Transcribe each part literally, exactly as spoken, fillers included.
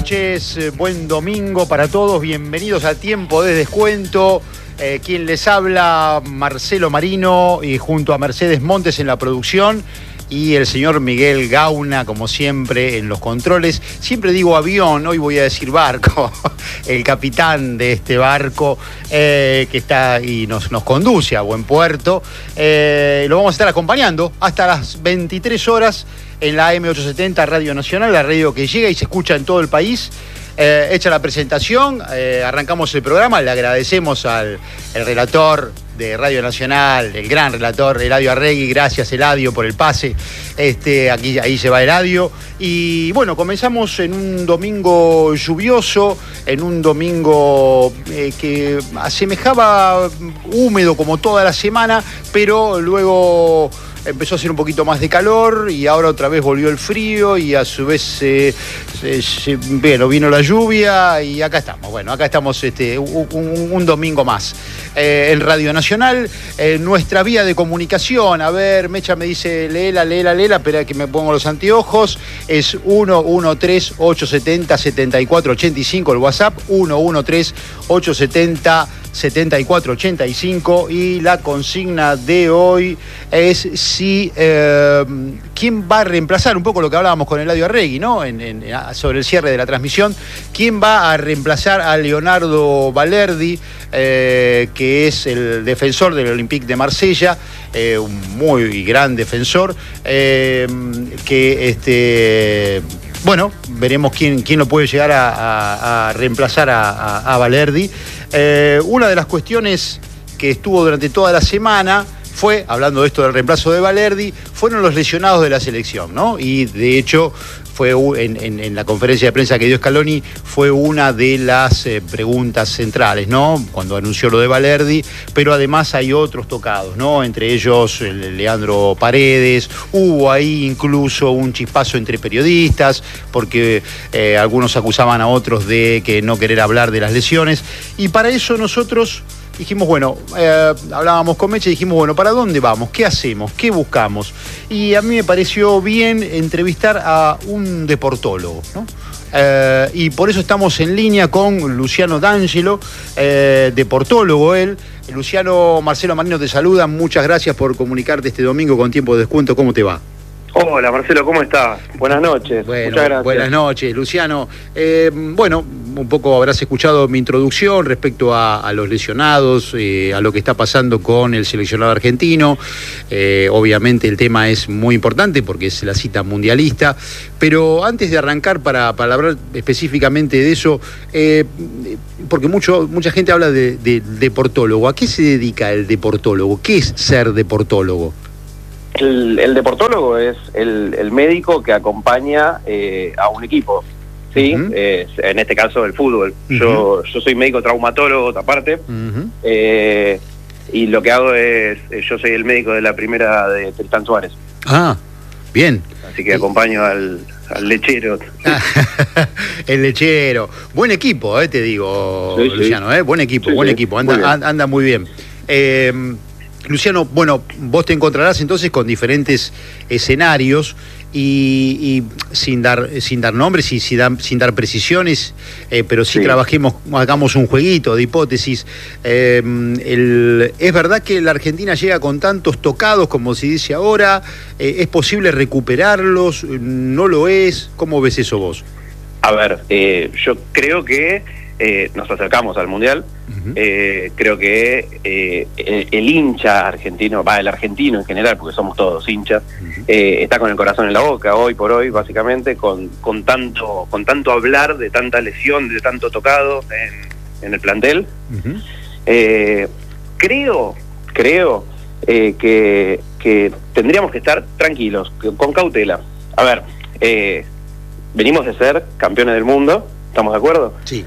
noches, eh, buen domingo para todos, bienvenidos a Tiempo de Descuento. Eh, quien les habla, Marcelo Marino, y junto a Mercedes Montes en la producción, y el señor Miguel Gauna, como siempre, en los controles. Siempre digo avión, hoy voy a decir barco. El capitán de este barco eh, que está y nos, nos conduce a buen puerto. Eh, lo vamos a estar acompañando hasta las veintitrés horas en la A M ochocientos setenta Radio Nacional, la radio que llega y se escucha en todo el país. Eh, hecha la presentación, eh, arrancamos el programa. Le agradecemos al el relator de Radio Nacional, el gran relator Eladio Arregui. Gracias, Eladio, por el pase. Este, aquí, ahí se va Eladio. Y bueno, comenzamos en un domingo lluvioso, en un domingo eh, que asemejaba húmedo como toda la semana, pero luego empezó a hacer un poquito más de calor y ahora otra vez volvió el frío y a su vez eh, se, se, bueno, vino la lluvia y acá estamos. Bueno, acá estamos este, un, un, un domingo más eh, en Radio Nacional. Eh, nuestra vía de comunicación, a ver, Mecha me dice, léela, léela, léela, espera que me pongo los anteojos. Es uno uno tres, ocho siete cero, siete cuatro ocho cinco, el WhatsApp, uno uno tres, ocho siete cero, siete cuatro ocho cinco, y la consigna de hoy es si eh, quién va a reemplazar, un poco lo que hablábamos con Eladio Arregui, ¿no? En, en, sobre el cierre de la transmisión, quién va a reemplazar a Leonardo Balerdi, eh, que es el defensor del Olympique de Marsella, eh, un muy gran defensor, eh, que este bueno, veremos quién, quién lo puede llegar a, a, a reemplazar a, a, a Balerdi. Eh, una de las cuestiones que estuvo durante toda la semana fue, hablando de esto del reemplazo de Balerdi, fueron los lesionados de la selección, ¿no? Y de hecho, fue en, en, en la conferencia de prensa que dio Scaloni, fue una de las eh, preguntas centrales, ¿no? Cuando anunció lo de Balerdi, pero además hay otros tocados, ¿no? Entre ellos el Leandro Paredes, hubo ahí incluso un chispazo entre periodistas, porque eh, algunos acusaban a otros de que no querer hablar de las lesiones, y para eso nosotros dijimos, bueno, eh, hablábamos con Meche y dijimos, bueno, ¿para dónde vamos? ¿Qué hacemos? ¿Qué buscamos? Y a mí me pareció bien entrevistar a un deportólogo, ¿no? Eh, y por eso estamos en línea con Luciano D'Angelo, eh, deportólogo él. Luciano, Marcelo Marino te saluda, muchas gracias por comunicarte este domingo con Tiempo de Descuento. ¿Cómo te va? Hola Marcelo, ¿cómo estás? Buenas noches. Bueno, muchas gracias. Buenas noches, Luciano. Eh, bueno, un poco habrás escuchado mi introducción respecto a, a los lesionados, eh, a lo que está pasando con el seleccionado argentino. Eh, obviamente el tema es muy importante porque es la cita mundialista, pero antes de arrancar para, para hablar específicamente de eso, eh, porque mucho, mucha gente habla de, de deportólogo. ¿A qué se dedica el deportólogo? ¿Qué es ser deportólogo? El, el deportólogo es el, el médico que acompaña eh, a un equipo, ¿sí? Uh-huh. eh, en este caso el fútbol. Uh-huh. Yo, yo soy médico traumatólogo, aparte, uh-huh. eh, y lo que hago es, yo soy el médico de la primera de Tristán Suárez. Ah, bien. Así que acompaño al, al lechero. El lechero. Buen equipo, eh, te digo, sí, Luciano, sí. eh, buen equipo, sí, buen sí. equipo, anda muy bien. Anda muy bien. Eh, Luciano, bueno, vos te encontrarás entonces con diferentes escenarios y, y sin dar sin dar nombres y sin dar, sin dar precisiones, eh, pero sí, sí trabajemos, hagamos un jueguito de hipótesis. Eh, el, ¿Es verdad que la Argentina llega con tantos tocados como se dice ahora? Eh, ¿Es posible recuperarlos? ¿No lo es? ¿Cómo ves eso vos? A ver, eh, yo creo que eh, nos acercamos al Mundial. Uh-huh. eh, creo que eh, el, el hincha argentino, va, el argentino en general, porque somos todos hinchas, uh-huh. eh, está con el corazón en la boca hoy por hoy, básicamente, con, con tanto con tanto hablar de tanta lesión, de tanto tocado en, en el plantel. Uh-huh. eh, creo, creo eh, que, que tendríamos que estar tranquilos, con cautela. A ver, eh, venimos de ser campeones del mundo, ¿estamos de acuerdo? Sí.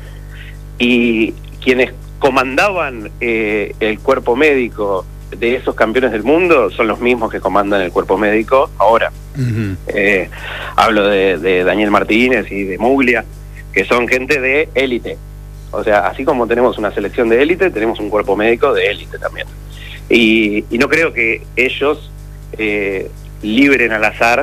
Y quienes comandaban eh, el cuerpo médico de esos campeones del mundo son los mismos que comandan el cuerpo médico ahora. Uh-huh. eh, hablo de, de Daniel Martínez y de Muglia, que son gente de élite. O sea, así como tenemos una selección de élite, tenemos un cuerpo médico de élite también. Y, y no creo que ellos eh, libren al azar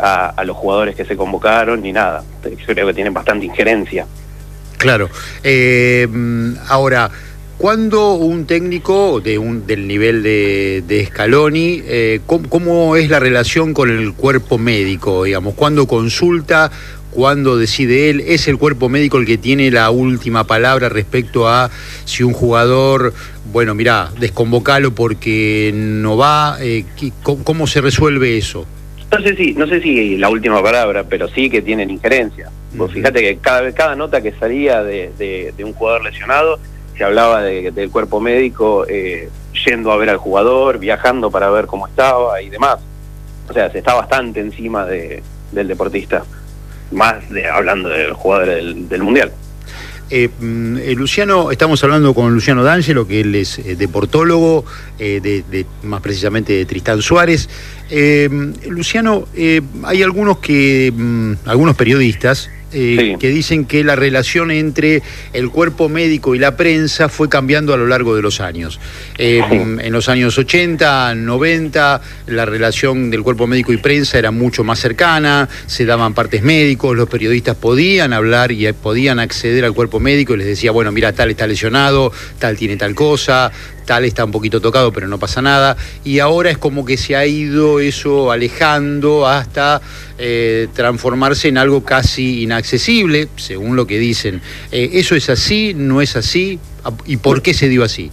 a, a los jugadores que se convocaron ni nada. Yo creo que tienen bastante injerencia. Claro. Eh, ahora, ¿cuándo un técnico de un, del nivel de, de Scaloni, eh, ¿cómo, cómo es la relación con el cuerpo médico? Digamos, ¿cuándo consulta? ¿Cuándo decide él? ¿Es el cuerpo médico el que tiene la última palabra respecto a si un jugador, bueno, mirá, desconvocalo porque no va? Eh, ¿cómo, ¿Cómo se resuelve eso? No sé si, no sé si la última palabra, pero sí que tienen injerencia. Vos uh-huh. Fíjate que cada, cada nota que salía de, de, de un jugador lesionado, se hablaba de, del cuerpo médico eh, yendo a ver al jugador, viajando para ver cómo estaba y demás. O sea, se está bastante encima de, del deportista, más de, hablando de los jugadores del, del Mundial. Eh, eh, Luciano, estamos hablando con Luciano D'Angelo, que él es eh, deportólogo, eh, de, de, más precisamente de Tristán Suárez. Eh, Luciano, eh, hay algunos que, mm, algunos periodistas eh, sí. que dicen que la relación entre el cuerpo médico y la prensa fue cambiando a lo largo de los años. Eh, sí. En los años ochenta, noventa, la relación del cuerpo médico y prensa era mucho más cercana, se daban partes médicos, los periodistas podían hablar y podían acceder al cuerpo médico y les decía, bueno, mira, tal está lesionado, tal tiene tal cosa, tal está un poquito tocado, pero no pasa nada. Y ahora es como que se ha ido eso alejando hasta eh, transformarse en algo casi inaccesible, según lo que dicen. Eh, ¿Eso es así? ¿No es así? ¿Y por qué se dio así?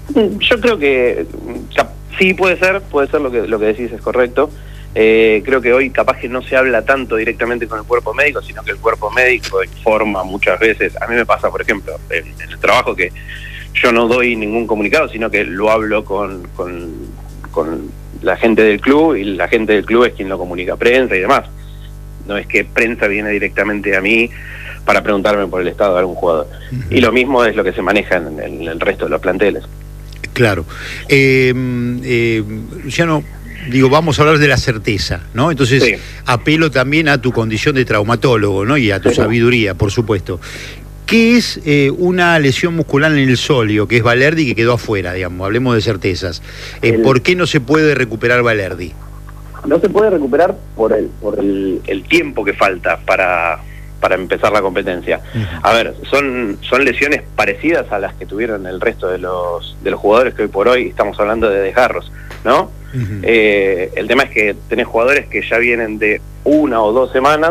Yo creo que o sea, sí puede ser, puede ser lo que, lo que decís es correcto. Eh, creo que hoy capaz que no se habla tanto directamente con el cuerpo médico, sino que el cuerpo médico informa muchas veces. A mí me pasa, por ejemplo, en, en el trabajo que yo no doy ningún comunicado, sino que lo hablo con, con, con la gente del club, y la gente del club es quien lo comunica a prensa y demás. No es que prensa viene directamente a mí para preguntarme por el estado de algún jugador. Uh-huh. Y lo mismo es lo que se maneja en, en el resto de los planteles. Claro. Eh, eh, Luciano, digo, vamos a hablar de la certeza, ¿no? Entonces, sí. apelo también a tu condición de traumatólogo, ¿no? Y a tu sí. sabiduría, por supuesto. ¿Qué es eh, una lesión muscular en el sóleo, que es Balerdi, que quedó afuera, digamos? Hablemos de certezas. Eh, el... ¿Por qué no se puede recuperar Balerdi? No se puede recuperar por el por el, el tiempo que falta para, para empezar la competencia. Uh-huh. A ver, son son lesiones parecidas a las que tuvieron el resto de los de los jugadores que hoy por hoy estamos hablando de desgarros, ¿no? Uh-huh. Eh, el tema es que tenés jugadores que ya vienen de una o dos semanas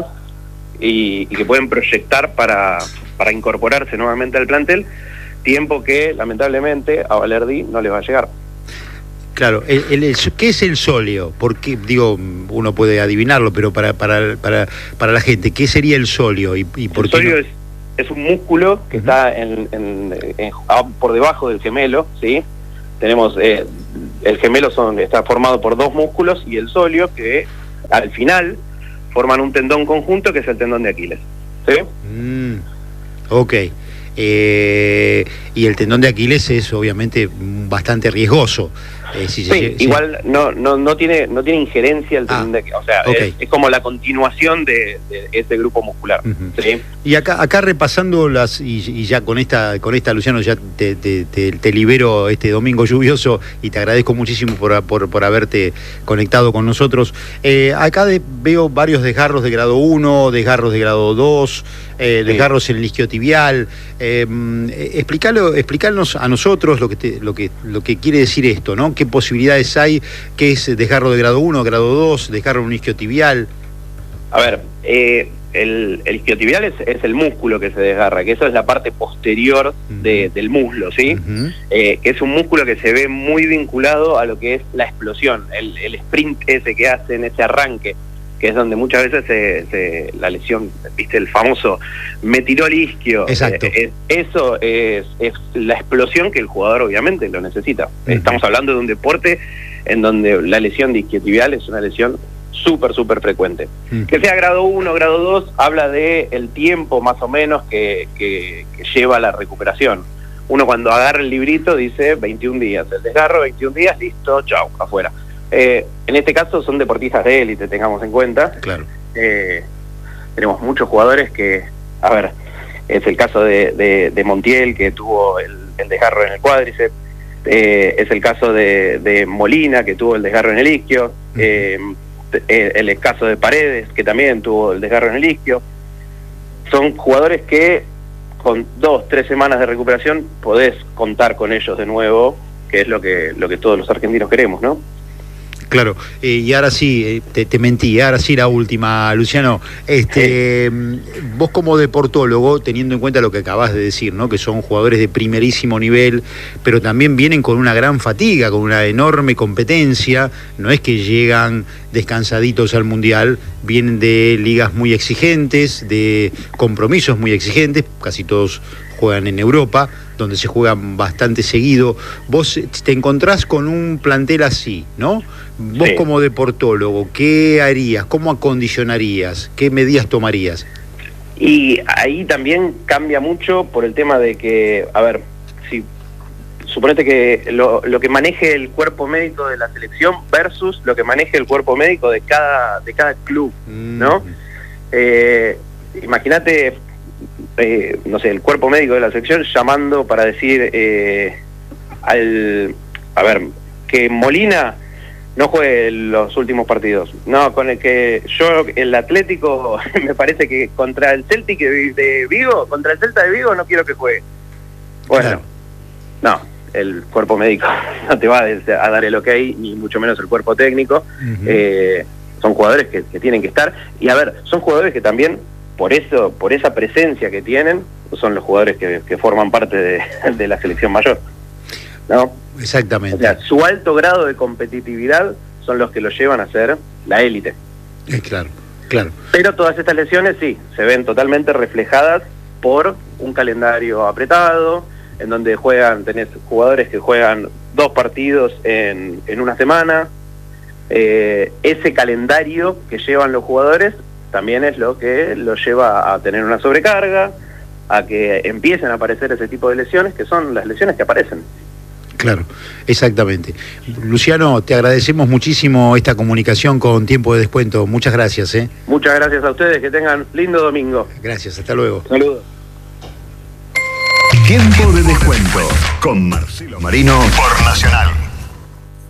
y, y que pueden proyectar para... para incorporarse nuevamente al plantel, tiempo que lamentablemente a Balerdi no le va a llegar. Claro, el, el, el, ¿qué es el sóleo? Porque, digo, uno puede adivinarlo, pero para para para, para la gente, ¿qué sería el sóleo? Y, y por el qué sóleo no? es, es un músculo que uh-huh. está en, en, en, por debajo del gemelo, ¿sí? Tenemos, eh, el gemelo son, está formado por dos músculos, y el sóleo, que al final forman un tendón conjunto, que es el tendón de Aquiles, ¿sí? Mm. Ok, eh, y el tendón de Aquiles es obviamente bastante riesgoso. Eh, si sí, se, igual si... no no no tiene no tiene injerencia el tendón ah, de Aquiles, o sea, okay. es, es como la continuación de, de ese grupo muscular. Uh-huh. ¿Sí? Y acá acá repasando las, y, y ya con esta, con esta Luciano, ya te, te, te, te libero este domingo lluvioso y te agradezco muchísimo por, por, por haberte conectado con nosotros. Eh, acá de, veo varios desgarros de grado uno, desgarros de grado dos, eh, sí. desgarros en el isquiotibial. Eh, explícalo, explicarnos a nosotros lo que, te, lo, que, lo que quiere decir esto, ¿no? ¿Qué posibilidades hay? ¿Qué es desgarro de grado uno, grado dos, desgarro en un isquiotibial? A ver, eh, el, el isquiotibial es, es el músculo que se desgarra, que eso es la parte posterior uh-huh. de, del muslo, ¿sí? Uh-huh. Eh, que es un músculo que se ve muy vinculado a lo que es la explosión, el, el sprint ese que hacen, ese arranque, que es donde muchas veces se, se, la lesión, viste, el famoso me tiró el isquio. Exacto. Eh, eh, eso es, es la explosión que el jugador obviamente lo necesita. Uh-huh. Estamos hablando de un deporte en donde la lesión de isquiotibial es una lesión súper, súper frecuente. Uh-huh. Que sea grado uno, grado dos, habla de el tiempo más o menos que, que, que lleva la recuperación. Uno cuando agarra el librito dice veintiún días, el desgarro, veintiún días, listo, chau, afuera. Eh, en este caso son deportistas de élite, tengamos en cuenta. Claro. Eh, tenemos muchos jugadores que, a ver, es el caso de, de, de Montiel, que tuvo el, el desgarro en el cuádriceps, eh, es el caso de, de Molina, que tuvo el desgarro en el isquio, uh-huh. eh, eh, el caso de Paredes, que también tuvo el desgarro en el isquio. Son jugadores que con dos, tres semanas de recuperación podés contar con ellos de nuevo, que es lo que, lo que todos los argentinos queremos, ¿no? Claro, eh, y ahora sí, eh, te, te mentí, ahora sí la última, Luciano. Este, sí. Vos como deportólogo, teniendo en cuenta lo que acabas de decir, ¿no? Que son jugadores de primerísimo nivel, pero también vienen con una gran fatiga, con una enorme competencia, no es que llegan descansaditos al Mundial, vienen de ligas muy exigentes, de compromisos muy exigentes, casi todos juegan en Europa, donde se juegan bastante seguido. Vos te encontrás con un plantel así, ¿no? Vos sí. Como deportólogo, ¿qué harías? ¿Cómo acondicionarías? ¿Qué medidas tomarías? Y ahí también cambia mucho por el tema de que, a ver, si suponete que lo, lo que maneje el cuerpo médico de la selección versus lo que maneje el cuerpo médico de cada, de cada club, ¿no? Mm. Eh, imagínate... Eh, no sé, el cuerpo médico de la selección llamando para decir eh, al, a ver, que Molina no juegue los últimos partidos. No, con el que yo, el Atlético, me parece que contra el Celtic de Vigo, contra el Celta de Vigo no quiero que juegue. Bueno, no, el cuerpo médico no te va a dar el ok, ni mucho menos el cuerpo técnico. Uh-huh. eh, son jugadores que, que tienen que estar, y a ver, son jugadores que también por eso, por esa presencia que tienen, son los jugadores que, que forman parte de, de la selección mayor, ¿no? Exactamente. O sea, su alto grado de competitividad son los que lo llevan a ser la élite. Eh, claro, claro. Pero todas estas lesiones sí, se ven totalmente reflejadas por un calendario apretado, en donde juegan, tenés jugadores que juegan dos partidos en, en una semana. Eh, ese calendario que llevan los jugadores también es lo que los lleva a tener una sobrecarga, a que empiecen a aparecer ese tipo de lesiones, que son las lesiones que aparecen. Claro, exactamente. Luciano, te agradecemos muchísimo esta comunicación con Tiempo de Descuento. Muchas gracias. ¿eh? Muchas gracias a ustedes, que tengan lindo domingo. Gracias, hasta luego. Saludos. Tiempo de Descuento con Marcelo Marino por Nacional.